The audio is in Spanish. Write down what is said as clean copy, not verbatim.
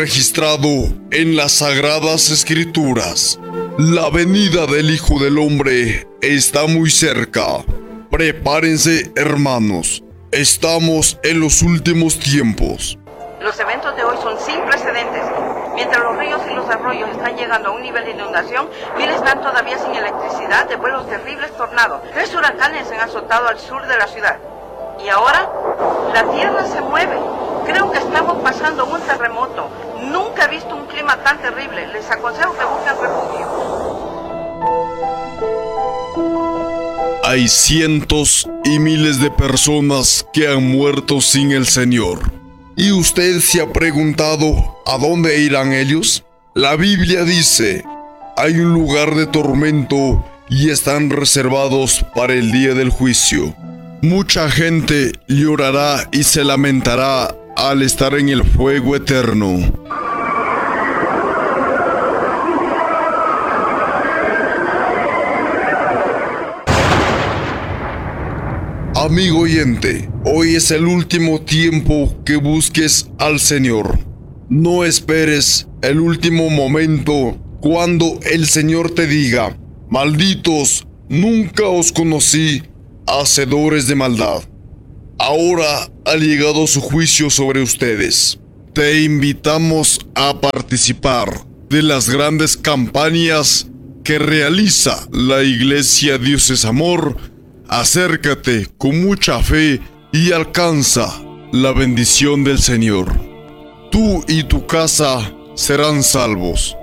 registrado en las Sagradas Escrituras. La venida del Hijo del Hombre está muy cerca. Prepárense, hermanos. Estamos en los últimos tiempos. Los eventos de hoy son sin precedentes. Mientras los ríos y los arroyos están llegando a un nivel de inundación, miles están todavía sin electricidad debido a los terribles tornados. 3 huracanes han azotado al sur de la ciudad. Y ahora, la tierra se mueve. Creo que estamos pasando un terremoto. Nunca he visto un clima tan terrible. Les aconsejo que busquen refugio. Hay cientos y miles de personas que han muerto sin el Señor. ¿Y usted se ha preguntado a dónde irán ellos? La Biblia dice, hay un lugar de tormento y están reservados para el día del juicio. Mucha gente llorará y se lamentará al estar en el fuego eterno. Amigo oyente, hoy es el último tiempo que busques al Señor. No esperes el último momento cuando el Señor te diga, malditos, nunca os conocí, hacedores de maldad. Ahora ha llegado su juicio sobre ustedes. Te invitamos a participar de las grandes campañas que realiza la Iglesia Dios es Amor. Acércate con mucha fe y alcanza la bendición del Señor. Tú y tu casa serán salvos.